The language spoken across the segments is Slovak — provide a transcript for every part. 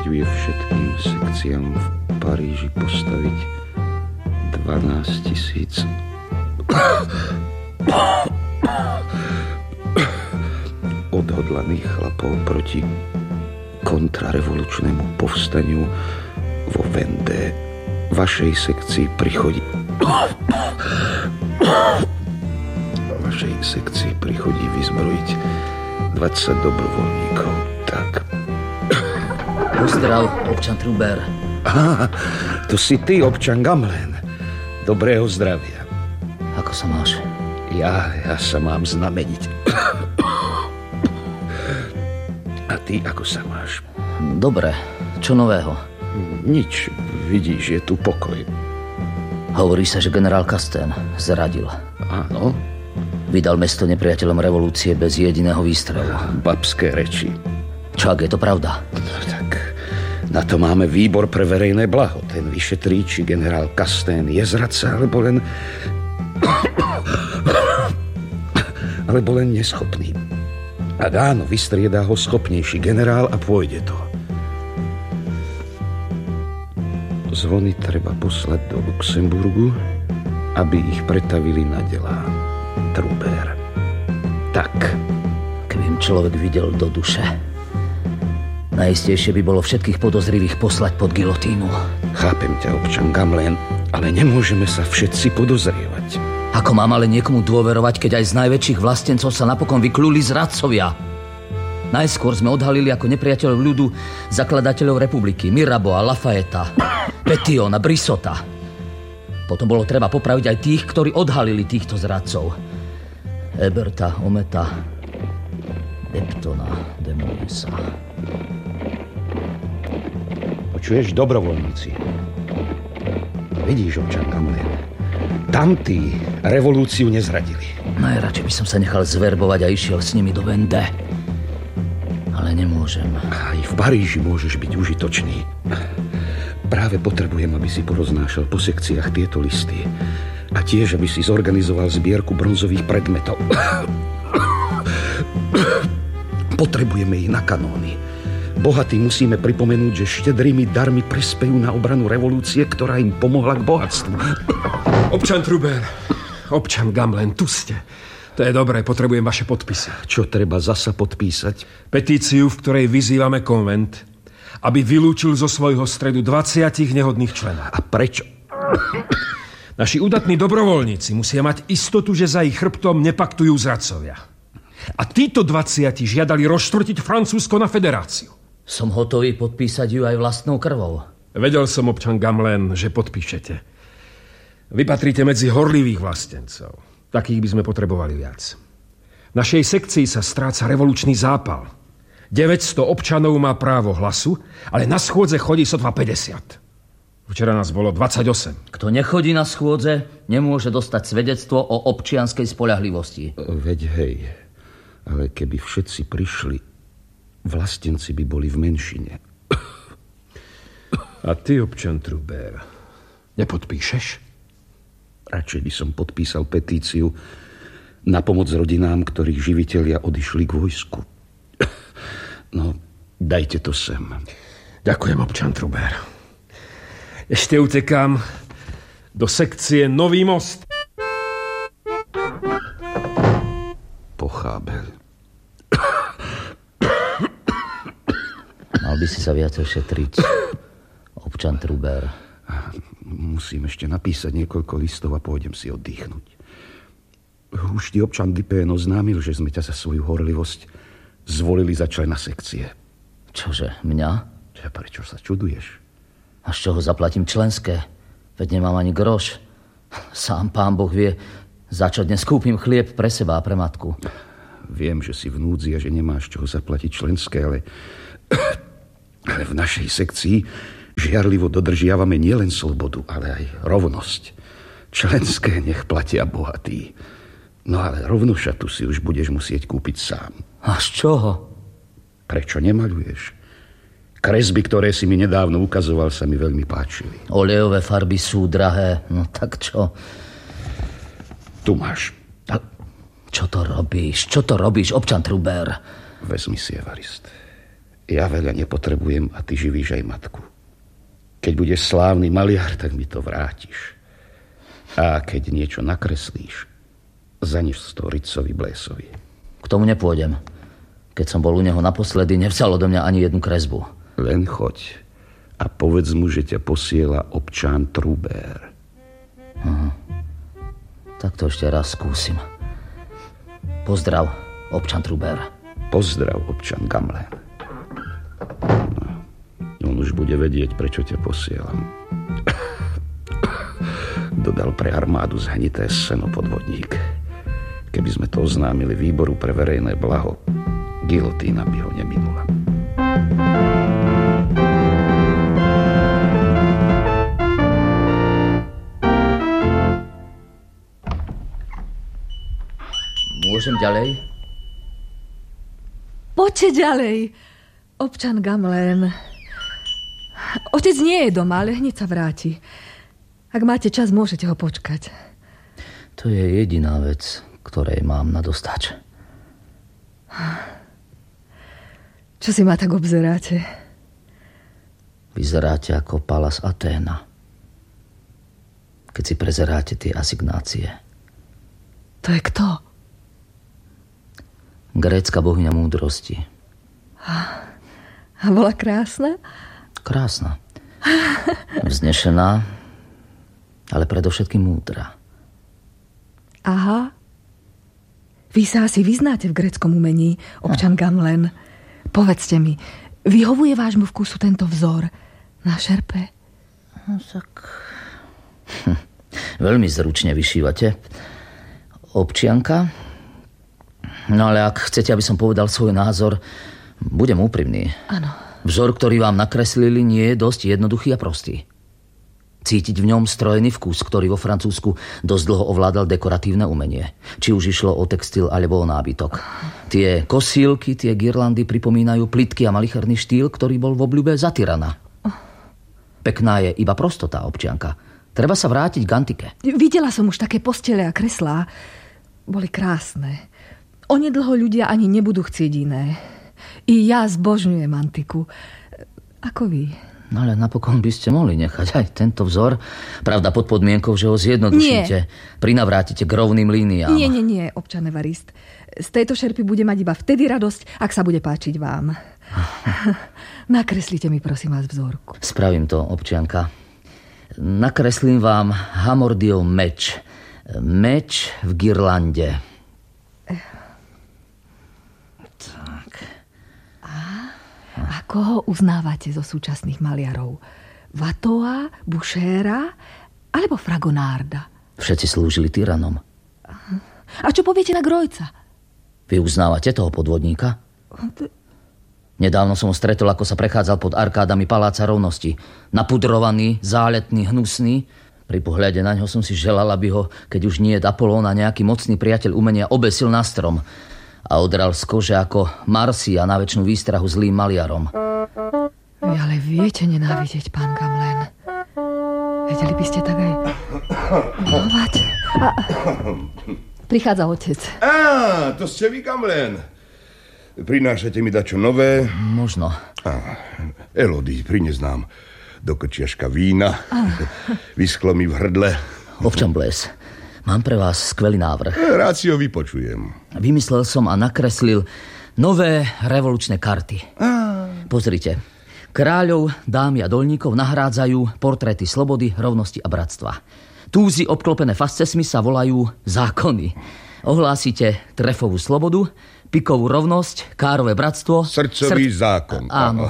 zariaďuje všetkým sekciám v Paríži postaviť 12 000 odhodlaných chlapov proti kontrarevolučnému povstaniu vo Vendée. Vašej sekcii prichodí vyzbrojiť 20 dobrovoľníkov. Tak. Pozdrav, občan Trubert. To si ty, občan Gamelin. Dobrého zdravia. Ako sa máš? Ja sa mám znameniť. A ty, ako sa máš? Dobre. Čo nového? Nič. Vidíš, je tu pokoj. Hovorí sa, že generál Castaing zradil. Áno. Vydal mesto nepriateľom revolúcie bez jediného výstrelu. Babské reči. Čo, ak je to pravda? No, tak na to máme výbor pre verejné blaho. Ten vyšetrí, či generál Castaing je zradca, alebo len neschopný. Ak áno, vystriedá ho schopnejší generál a pôjde to. Zvony treba poslať do Luxemburgu, aby ich pretavili na delá. Trubert. Tak. Keby im človek videl do duše. Najistejšie by bolo všetkých podozrivých poslať pod gilotínu. Chápem ťa, občan Gamelin, ale nemôžeme sa všetci podozrievať. Ako mám ale niekomu dôverovať, keď aj z najväčších vlastencov sa napokon vykluli zradcovia? Najskôr sme odhalili ako nepriateľov ľudu zakladateľov republiky Mirabeau, Lafayeta, Pétion a Brissota. Potom bolo treba popraviť aj tých, ktorí odhalili týchto zradcov. Héberta, Ometa, Eptona, de Monesa. Počuješ, dobrovoľníci? Vidíš, občan Gamelin, tamtí revolúciu nezradili. Najradšej by som sa nechal zverbovať a išiel s nimi do Vendée. Ale nemôžem. Aj v Paríži môžeš byť užitočný. Práve potrebujem, aby si poroznášal po sekciách tieto listy. A tiež, aby si zorganizoval zbierku bronzových predmetov. Potrebujeme ich na kanóny. Bohatí musíme pripomenúť, že štedrými darmi prispejú na obranu revolúcie, ktorá im pomohla k bohatstvu. Občan Trubert, občan Gamelin, tu ste. To je dobré, potrebujem vaše podpisy. Čo treba zasa podpísať? Petíciu, v ktorej vyzývame konvent, aby vylúčil zo svojho stredu 20 nehodných členov. A prečo? Naši udatní dobrovoľníci musia mať istotu, že za ich chrbtom nepaktujú zradcovia. A títo 20 žiadali rozštvrtiť Francúzsko na federáciu. Som hotový podpísať ju aj vlastnou krvou. Vedel som, občan Gamelin, že podpíšete. Vy patríte medzi horlivých vlastencov. Takých by sme potrebovali viac. V našej sekcii sa stráca revolučný zápal. 900 občanov má právo hlasu, ale na schôdze chodí sotva 50. Včera nás bolo 28. Kto nechodí na schôdze, nemôže dostať svedectvo o občianskej spoľahlivosti. Veď hej, ale keby všetci prišli, vlastenci by boli v menšine. A ty, občan Trubert, nepodpíšeš? Radšej by som podpísal petíciu na pomoc rodinám, ktorých živitelia odišli k vojsku. No, dajte to sem. Ďakujem, občan Trubert. Ešte utekám do sekcie Nový most. Pochábel. Mal by si sa viacej šetriť, občan Trubert. Musím ešte napísať niekoľko listov a pôjdem si oddychnúť. Už ti občan Dupin oznámil, že sme ťa za svoju horlivosť zvolili za člena sekcie. Čože, mňa? Prečo sa čuduješ? A z čoho zaplatím členské? Veď nemám ani groš. Sám pán Boh vie, za čo dnes kúpim chlieb pre seba a pre matku. Viem, že si v núdzi a že nemáš čoho zaplatiť členské, ale v našej sekcii žiarlivo dodržiavame nielen slobodu, ale aj rovnosť. Členské nech platia bohatí. No ale rovnošatu si už budeš musieť kúpiť sám. A z čoho? Prečo nemaľuješ? Kresby, ktoré si mi nedávno ukazoval, sa mi veľmi páčili. Olejové farby sú drahé. No tak čo? Tu máš. A čo to robíš? Čo to robíš, občan Trubert? Vezmi si, Evarist. Ja veľa nepotrebujem a ty živíš aj matku. Keď budeš slávny maliar, tak mi to vrátiš. A keď niečo nakreslíš, zanieš to Ritzovi Blésovi. K tomu nepôjdem. Keď som bol u neho naposledy, nevzal odo mňa ani jednu kresbu. Len choď a povedz mu, že ťa posiela občan Trubert. Tak to ešte raz skúsim. Pozdrav, občan Trubert. Pozdrav, občan Gamlen. On už bude vedieť, prečo ťa posielam. Dodal pre armádu zhnité seno podvodník. Keby sme to oznámili výboru pre verejné blaho, gilotína by ho neminula. Môžem ďalej? Poďte ďalej, občan Gamlen. Otec nie je doma, ale hneď sa vráti. Ak máte čas, môžete ho počkať. To je jediná vec, ktorej mám na dostač. Čo si ma tak obzeráte? Vyzeráte ako Pallas Athéna. Keď si prezeráte tie asignácie. To je kto? Grécka bohyňa múdrosti. A bola krásna? Krásna. Vznešená, ale predovšetkým múdra. Aha. Vy sa asi vyznáte v gréckom umení, občan Gamlen. Povedzte mi, vyhovuje vášmu vkusu tento vzor na šerpe? No tak... Veľmi zručne vyšívate. Občianka? No ale ak chcete, aby som povedal svoj názor, budem úprimný. Áno. Vzor, ktorý vám nakreslili, nie je dosť jednoduchý a prostý. Cítiť v ňom strojený vkus, ktorý vo Francúzsku dosť dlho ovládal dekoratívne umenie. Či už išlo o textil alebo o nábytok. Tie kosílky, tie girlandy pripomínajú plytký a malicherný štýl, ktorý bol v obľúbe za tyrana. Pekná je iba prostota, občianka. Treba sa vrátiť k antike. Videla som už také postele a kreslá. Boli krásne. Onedlho ľudia ani nebudú chcieť iné. I ja zbožňujem antiku. Ako vy? No ale napokon by ste mohli nechať aj tento vzor. Pravda pod podmienkou, že ho zjednodušíte. Prinavrátite k rovným líniám. Nie, občan Evarist. Z tejto šerpy bude mať iba vtedy radosť, ak sa bude páčiť vám. Nakreslite mi prosím vás vzorku. Spravím to, občianka. Nakreslím vám Hamordiov meč. Meč v girlande. A koho uznávate zo súčasných maliarov? Watteaua, Bouchera alebo Fragonarda? Všetci slúžili tyranom. A čo poviete na Grojca? Vy uznávate toho podvodníka? Nedávno som ho stretol, ako sa prechádzal pod arkádami Paláca rovnosti. Napudrovaný, záletný, hnusný. Pri pohľade na ňo som si želal, aby ho, keď už nie je Apollóna, nejaký mocný priateľ umenia obesil na strom a odral z kože ako Marsia na večnú výstrahu zlým maliarom. Vy ale viete nenávidieť, pán Gamlen. Vedeli by ste tak aj milovať? Prichádza otec. To ste vy, Gamlen. Prinášate mi dačo nové? Možno. Elodie, prines nám do krčiaška vína. Vyschlo mi v hrdle. Občan Blés, mám pre vás skvelý návrh. Rád si ho vypočujem. Vymyslel som a nakreslil nové revolučné karty. Pozrite. Kráľov, dámy a doľníkov nahrádzajú portréty slobody, rovnosti a bratstva. Túzy obklopené fascesmi sa volajú zákony. Ohlásite trefovú slobodu, pikovú rovnosť, kárové bratstvo... Srdcový zákon. Áno.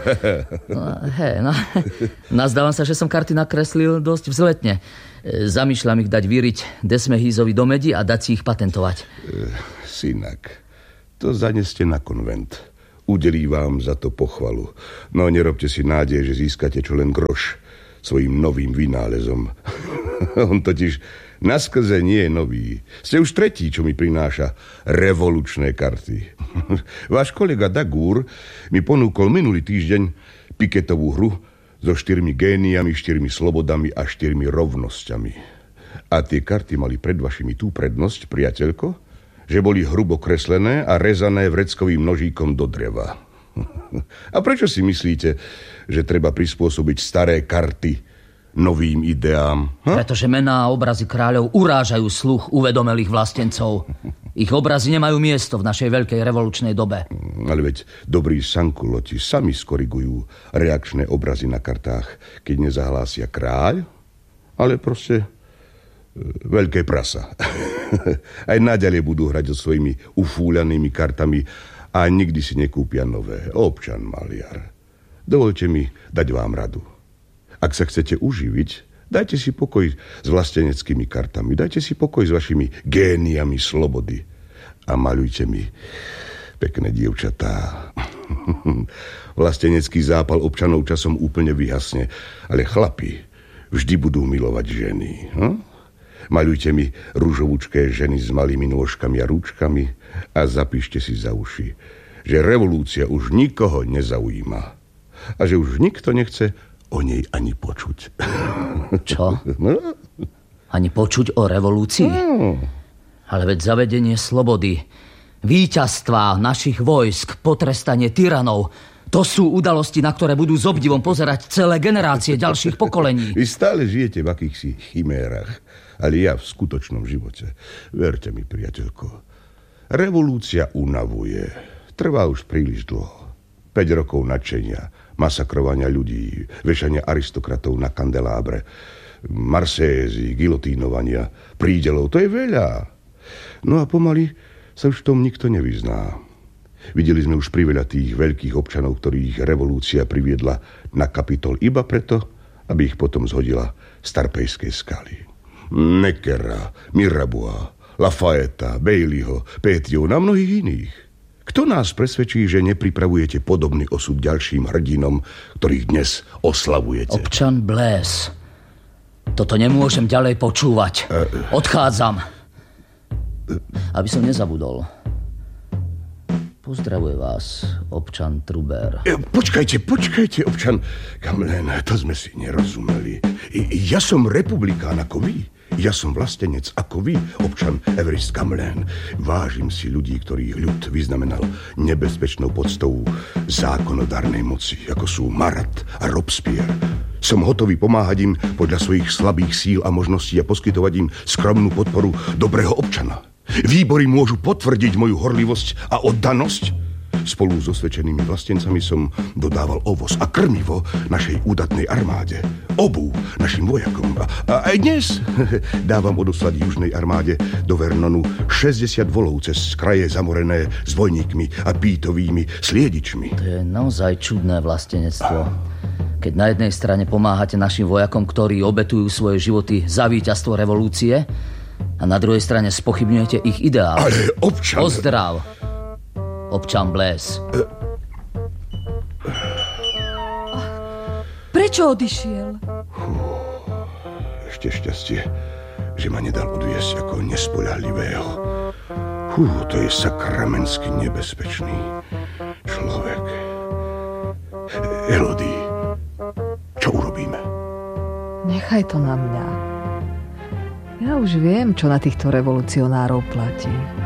Nazdávam sa, že som karty nakreslil dosť vzletne. Zamýšľam ich dať vyriť Desmehízovi do medi a dať si ich patentovať. Synak, to zaneste na konvent. Udelí vám za to pochvalu. No nerobte si nádej, že získate čo len groš svojim novým vynálezom. On totiž naskrze nie je nový. Ste už tretí, čo mi prináša revolučné karty. Váš kolega Dagur mi ponúkol minulý týždeň piketovú hru so 4 géniami, 4 slobodami a 4 rovnosťami. A tie karty mali pred vašimi tú prednosť, priateľko, že boli hrubo kreslené a rezané vreckovým nožíkom do dreva. A prečo si myslíte, že treba prispôsobiť staré karty novým ideám? Pretože mená a obrazy kráľov urážajú sluch uvedomelých vlastencov. Ich obrazy nemajú miesto v našej veľkej revolučnej dobe. Ale veď dobrí sankuloti sami skorigujú reakčné obrazy na kartách, keď nezahlásia kráľ, ale proste veľké prasa. Aj naďalej budú hrať so svojimi ufúľanými kartami a nikdy si nekúpia nové. Občan maliar, dovolte mi dať vám radu. Ak sa chcete uživiť, dajte si pokoj s vlasteneckými kartami, dajte si pokoj s vašimi géniami slobody a maľujte mi pekné dievčatá. Vlastenecký zápal občanov časom úplne vyhasne, ale chlapi vždy budú milovať ženy. Maľujte mi ružovúčké ženy s malými nôžkami a rúčkami a zapíšte si za uši, že revolúcia už nikoho nezaujíma a že už nikto nechce o nej ani počuť. Čo? Ani počuť o revolúcii? Ale veď zavedenie slobody, víťazstva našich vojsk, potrestanie tyranov, to sú udalosti, na ktoré budú s obdivom pozerať celé generácie ďalších pokolení. Vy stále žijete v akýchsi chimérach, ale ja v skutočnom živote. Verte mi, priateľko, revolúcia unavuje. Trvá už príliš dlho. 5 rokov nadšenia, masakrovania ľudí, vešania aristokratov na kandelábre, marsézy, gilotínovania, prídelov, to je veľa. No a pomaly sa už v tom nikto nevyzná. Videli sme už priveľa tých veľkých občanov, ktorých revolúcia priviedla na Kapitol iba preto, aby ich potom zhodila z Tarpejskej skaly. Neckera, Mirabeau, Lafayeta, Baileyho, Pétriou a mnohých iných. Kto nás presvedčí, že nepripravujete podobný osud ďalším hrdinom, ktorých dnes oslavujete? Občan Blaise, toto nemôžem ďalej počúvať. Odchádzam. Aby som nezabudol. Pozdravuje vás, občan Truber. Počkajte, občan Gamelin, to sme si nerozumeli. Ja som republikán ako vy. Ja som vlastenec ako vy, občan Evariste Gamelin. Vážim si ľudí, ktorých ľud vyznamenal nebezpečnou podstou zákonodárnej moci, ako sú Marat a Robespierre. Som hotový pomáhať im podľa svojich slabých síl a možností a poskytovať im skromnú podporu dobrého občana. Výbory môžu potvrdiť moju horlivosť a oddanosť. Spolu s osvedčenými vlastencami som dodával ovoz a krmivo našej údatnej armáde. Obuv našim vojakom. A aj dnes dávam odoslať južnej armáde do Vernonu 60 volov cez kraje zamorené s vojníkmi a pýtovými sliedičmi. To je naozaj čudné vlastenectvo. Keď na jednej strane pomáhate našim vojakom, ktorí obetujú svoje životy za víťazstvo revolúcie, a na druhej strane spochybňujete ich ideál. Ale občan... Pozdrav, občan Blaise. Prečo odišiel? Ešte šťastie, že ma nedal odviesť ako nespoľahlivého. To je sakramensky nebezpečný človek. Elodie, čo urobíme? Nechaj to na mňa. Ja už viem, čo na týchto revolucionárov platí.